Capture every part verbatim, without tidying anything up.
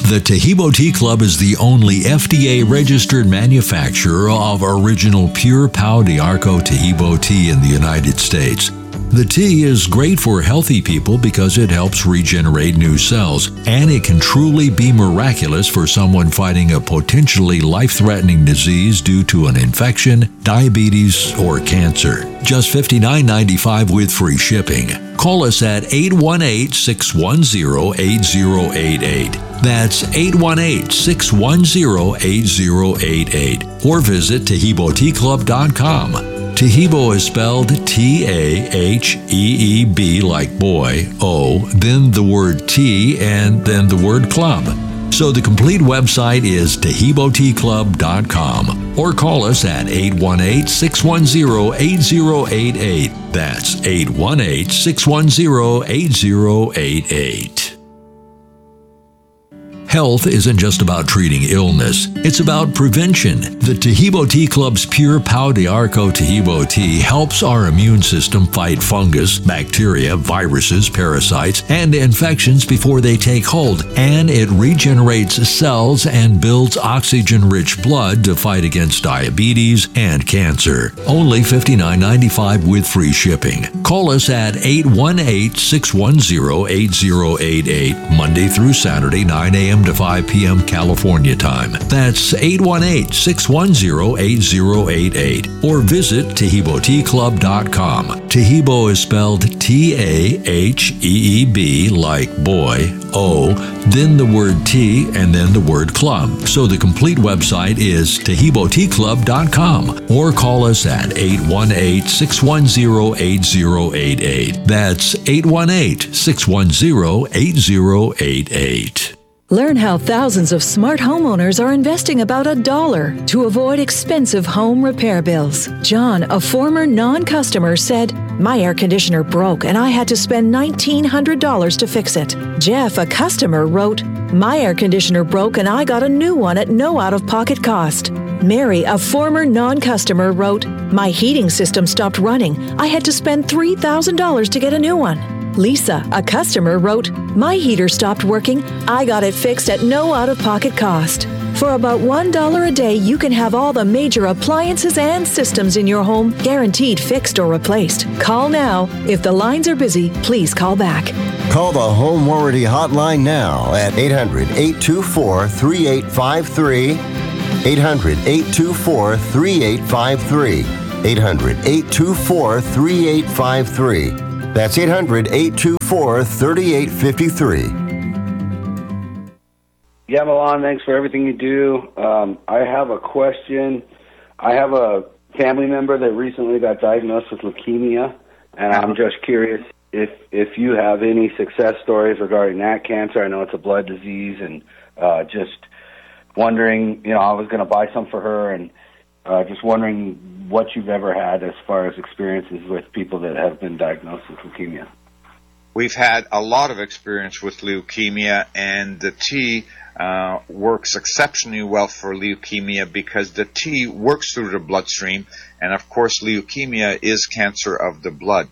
The Taheebo Tea Club is the only F D A-registered manufacturer of original pure Pau d'Arco Taheebo tea in the United States. The tea is great for healthy people because it helps regenerate new cells, and it can truly be miraculous for someone fighting a potentially life-threatening disease due to an infection, diabetes, or cancer. Just fifty-nine ninety-five with free shipping. Call us at eight one eight, six one zero, eight zero eight eight. That's eight one eight, six one zero, eight zero eight eight. Or visit Taheebo Tea Club dot com. Taheebo is spelled T A H E E B like boy, O, then the word tea, and then the word club. So the complete website is Taheebo Tea Club dot com, or call us at eight one eight, six one zero, eight zero eight eight. That's eight one eight, six one zero, eight zero eight eight. Health isn't just about treating illness, it's about prevention. The Taheebo Tea Club's pure Pau d'Arco Taheebo tea helps our immune system fight fungus, bacteria, viruses, parasites, and infections before they take hold, and it regenerates cells and builds oxygen-rich blood to fight against diabetes and cancer. Only fifty-nine ninety-five with free shipping. Call us at eight one eight, six one zero, eight zero eight eight, Monday through Saturday, nine a.m. to five p.m. California time. That's eight one eight, six one zero, eight zero eight eight. Or visit Taheebo Tea Club dot com. Taheebo is spelled T A H E E B like boy, O, then the word tea, and then the word club. So the complete website is Taheebo Tea Club dot com. Or call us at eight one eight, six one zero, eight zero eight eight. That's eight one eight, six one zero, eight zero eight eight. Learn how thousands of smart homeowners are investing about a dollar to avoid expensive home repair bills. John, a former non-customer, said, "My air conditioner broke and I had to spend nineteen hundred dollars to fix it." Jeff, a customer, wrote, "My air conditioner broke and I got a new one at no out-of-pocket cost." Mary, a former non-customer, wrote, "My heating system stopped running. I had to spend three thousand dollars to get a new one." Lisa, a customer, wrote, "My heater stopped working. I got it fixed at no out-of-pocket cost." For about one dollar a day, you can have all the major appliances and systems in your home guaranteed fixed or replaced. Call now. If the lines are busy, please call back. Call the Home Warranty Hotline now at eight hundred, eight two four, three eight five three. eight hundred, eight two four, three eight five three. eight hundred, eight two four, three eight five three. That's eight hundred, eight two four, three eight five three. Yeah, Milan, thanks for everything you do. Um, I have a question. I have a family member that recently got diagnosed with leukemia, and I'm just curious if if you have any success stories regarding that cancer. I know it's a blood disease, and uh, just wondering, you know, I was going to buy some for her, and uh, just wondering what you've ever had as far as experiences with people that have been diagnosed with leukemia. We've had a lot of experience with leukemia, and the tea uh, works exceptionally well for leukemia because the tea works through the bloodstream, and of course leukemia is cancer of the blood.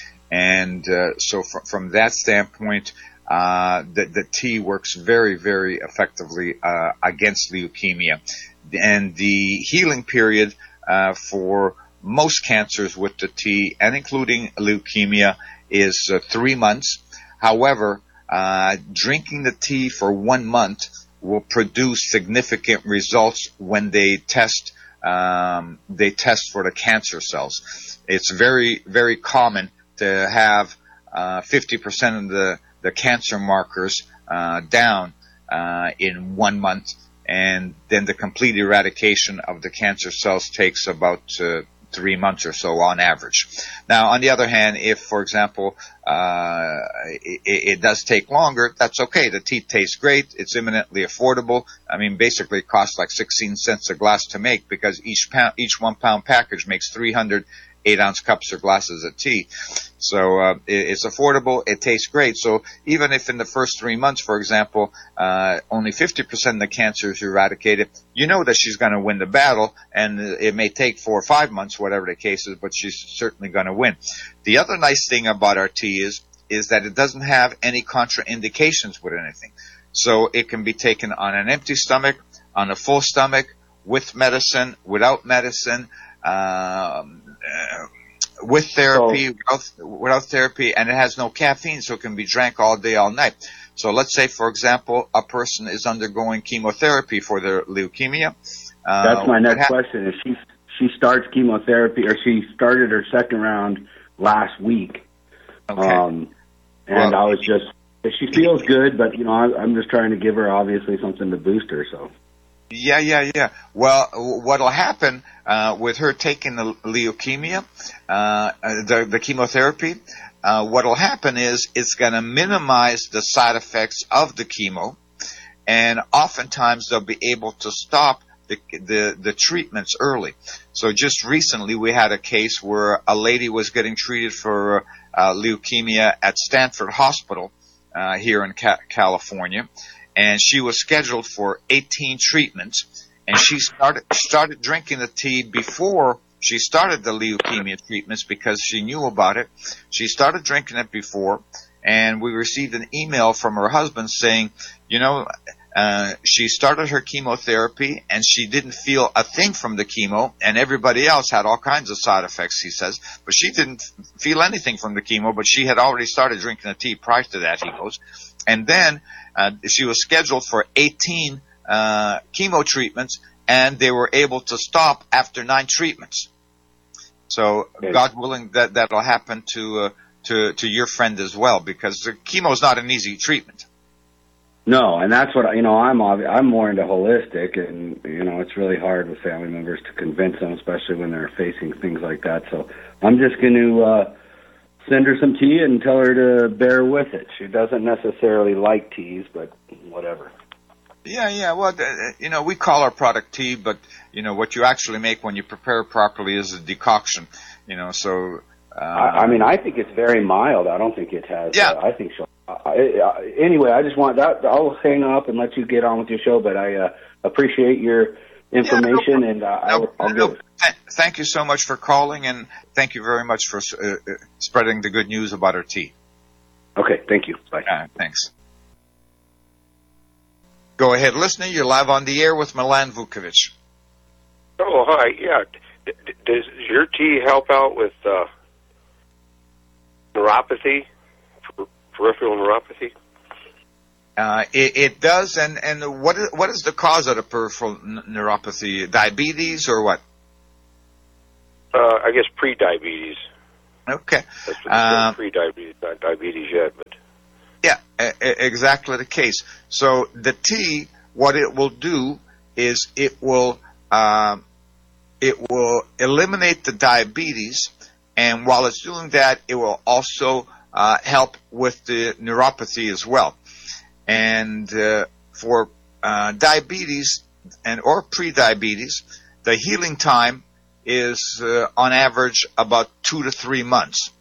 And uh, so fr- from that standpoint, uh, the, the tea works very, very effectively uh, against leukemia. And the healing period uh, for most cancers with the tea, and including leukemia, is uh, three months. However, uh, drinking the tea for one month will produce significant results when they test um, they test for the cancer cells. It's very, very common to have uh, fifty percent of the, the cancer markers uh, down uh, in one month, and then the complete eradication of the cancer cells takes about uh, three months or so on average. Now, on the other hand, if, for example, uh, it, it does take longer, that's okay. The tea tastes great. It's eminently affordable. I mean, basically it costs like sixteen cents a glass to make because each pound, each one pound package makes three hundred eight ounce cups or glasses of tea. So uh, it, it's affordable. It tastes great. So even if in the first three months, for example, uh, only fifty percent of the cancer is eradicated, you know that she's going to win the battle, and it may take four or five months, whatever the case is, but she's certainly going to win. The other nice thing about our tea is is that it doesn't have any contraindications with anything. So it can be taken on an empty stomach, on a full stomach, with medicine, without medicine, um, uh, with therapy, so, without, without therapy, and it has no caffeine, so it can be drank all day, all night. So let's say, for example, a person is undergoing chemotherapy for their leukemia. Uh, That's my next question. Is she she starts chemotherapy, or she started her second round last week? Okay. Um, and well, I was just, she feels good, but you know, I, I'm just trying to give her obviously something to boost her. So. Yeah, yeah, yeah. Well, what'll happen uh, with her taking the leukemia, uh, the, the chemotherapy, uh, what'll happen is it's going to minimize the side effects of the chemo, and oftentimes they'll be able to stop the, the, the treatments early. So just recently we had a case where a lady was getting treated for uh, leukemia at Stanford Hospital uh, here in Ca- California. And she was scheduled for eighteen treatments, and she started started drinking the tea before she started the leukemia treatments because she knew about it. She started drinking it before, and we received an email from her husband saying, you know, uh, she started her chemotherapy and she didn't feel a thing from the chemo, and everybody else had all kinds of side effects, he says, but she didn't feel anything from the chemo, but she had already started drinking the tea prior to that, he goes. And then uh, she was scheduled for eighteen uh, chemo treatments, and they were able to stop after nine treatments. So, okay. God willing, that that'll happen to uh, to to your friend as well, because the chemo is not an easy treatment. No, and that's what you know. I'm I'm more into holistic, and you know it's really hard with family members to convince them, especially when they're facing things like that. So I'm just going to. Uh, Send her some tea and tell her to bear with it. She doesn't necessarily like teas, but whatever. Yeah, yeah. Well, you know, we call our product tea, but, you know, what you actually make when you prepare it properly is a decoction, you know, so. Uh, I, I mean, I think it's very mild. I don't think it has. Yeah. Uh, I think so. I, I, anyway, I just want that. I'll hang up and let you get on with your show, but I uh, appreciate your information, yeah, no, and uh, no, I'll, I'll no, go. th- Thank you so much for calling, and thank you very much for uh, spreading the good news about our tea. Okay, thank you. Bye. Uh, thanks. Go ahead, listener. You're live on the air with Milan Vukovic. Oh, hi. Yeah. D- d- does your tea help out with uh, neuropathy, per- peripheral neuropathy? Uh, it, it does, and, and what is, what is the cause of the peripheral n- neuropathy? Diabetes or what? Uh, I guess pre-diabetes. Okay. That's what uh, pre-diabetes, not diabetes yet, but. Yeah, a- a- exactly the case. So the tea, what it will do is it will uh, it will eliminate the diabetes, and while it's doing that, it will also uh, help with the neuropathy as well. And uh, for uh, diabetes and or pre-diabetes, the healing time is uh, on average about two to three months.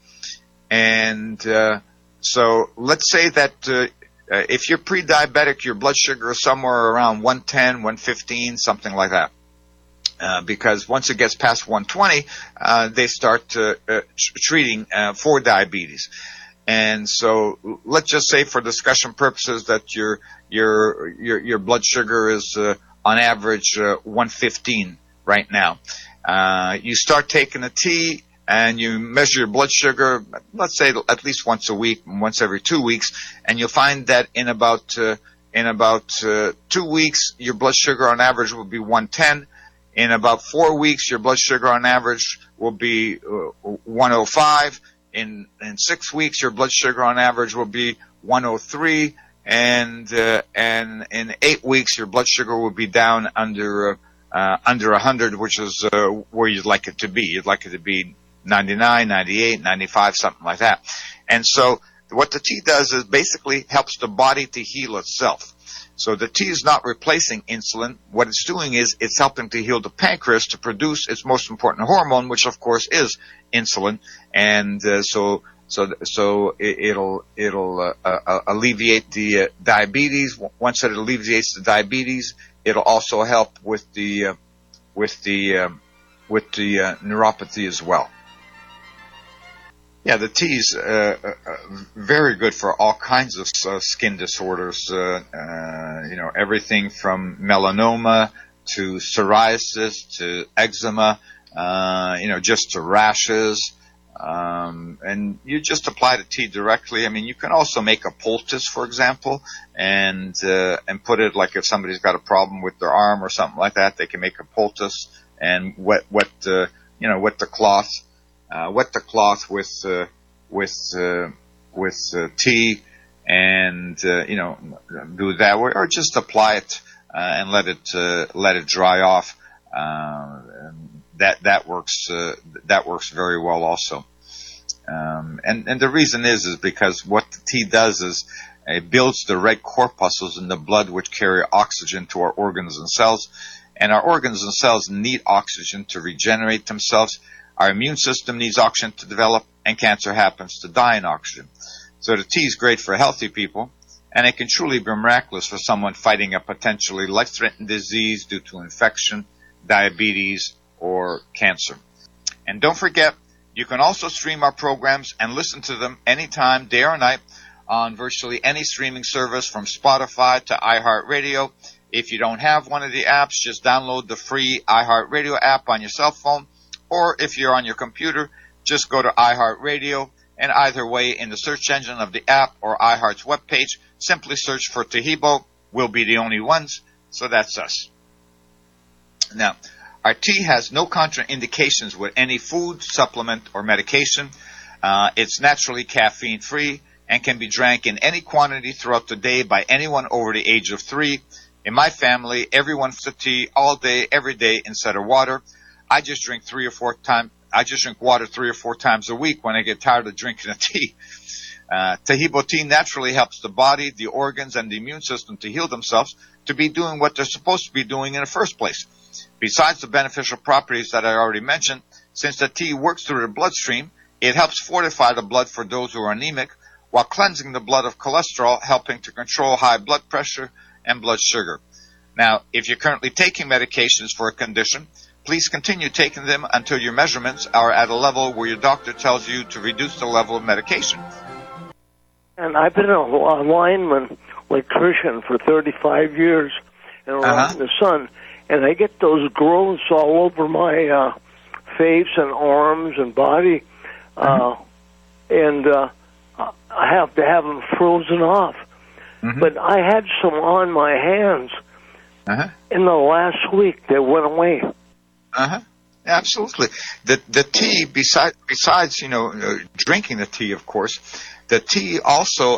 And uh, so let's say that uh, uh, if you're pre-diabetic, your blood sugar is somewhere around one ten, one fifteen, something like that. Uh, because once it gets past one twenty, uh, they start uh, uh, treating uh, for diabetes. And so let's just say for discussion purposes that your your your, your blood sugar is uh, on average uh, one fifteen right now. Uh, you start taking a tea and you measure your blood sugar, let's say at least once a week, once every two weeks, and you'll find that in about uh, in about uh, two weeks your blood sugar on average will be one ten. In about four weeks your blood sugar on average will be uh, one oh five. In in six weeks, your blood sugar on average will be one oh three, and uh, and in eight weeks, your blood sugar will be down under uh, uh, under one hundred, which is uh, where you'd like it to be. You'd like it to be ninety-nine, ninety-eight, ninety-five, something like that. And so, what the tea does is basically helps the body to heal itself. So the tea is not replacing insulin. What it's doing is it's helping to heal the pancreas to produce its most important hormone, which of course is insulin. And uh, so so so it, it'll it'll uh, uh, alleviate the uh, diabetes. Once it alleviates the diabetes, it'll also help with the uh, with the uh, with the uh, neuropathy as well. Yeah, the tea's uh, uh, very good for all kinds of uh, skin disorders. Uh, uh, you know, everything from melanoma to psoriasis to eczema. Uh, you know, just to rashes. Um, and you just apply the tea directly. I mean, you can also make a poultice, for example, and uh, and put it like if somebody's got a problem with their arm or something like that, they can make a poultice and wet wet uh, you know wet the cloth, uh, wet the cloth with uh, with uh, with uh, tea, and uh, you know do it that way, or just apply it uh, and let it uh, let it dry off. Uh, and that that works uh, that works very well also. Um, and, and the reason is, is because what the tea does is it builds the red corpuscles in the blood which carry oxygen to our organs and cells. And our organs and cells need oxygen to regenerate themselves. Our immune system needs oxygen to develop, and cancer happens to die in oxygen. So the tea is great for healthy people, and it can truly be miraculous for someone fighting a potentially life-threatening disease due to infection, diabetes, or cancer. And don't forget, you can also stream our programs and listen to them anytime, day or night, on virtually any streaming service from Spotify to iHeartRadio. If you don't have one of the apps, just download the free iHeartRadio app on your cell phone, or if you're on your computer, just go to iHeartRadio, and either way, in the search engine of the app or iHeart's webpage, simply search for Taheebo. We'll be the only ones, so that's us. Now, our tea has no contraindications with any food, supplement, or medication. Uh, it's naturally caffeine-free and can be drank in any quantity throughout the day by anyone over the age of three. In my family, everyone drinks tea all day, every day, instead of water. I just drink three or four times. I just drink water three or four times a week when I get tired of drinking a tea. Uh, Taheebo tea naturally helps the body, the organs, and the immune system to heal themselves to be doing what they're supposed to be doing in the first place. Besides the beneficial properties that I already mentioned, since the tea works through the bloodstream, it helps fortify the blood for those who are anemic, while cleansing the blood of cholesterol, helping to control high blood pressure and blood sugar. Now, if you're currently taking medications for a condition, please continue taking them until your measurements are at a level where your doctor tells you to reduce the level of medication. And I've been a lineman electrician for thirty-five years and around uh-huh. the sun. And I get those growths all over my uh, face and arms and body, uh, mm-hmm. and uh, I have to have them frozen off. Mm-hmm. But I had some on my hands uh-huh. in the last week that went away. Uh-huh. Absolutely. The the tea, besides, besides you know, uh, drinking the tea, of course, the tea also